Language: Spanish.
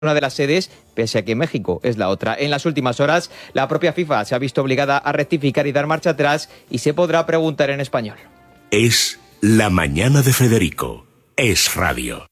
una de las sedes, pese a que México es la otra. En las últimas horas, la propia FIFA se ha visto obligada a rectificar y dar marcha atrás y se podrá preguntar en español. Es la mañana de Federico. Es radio.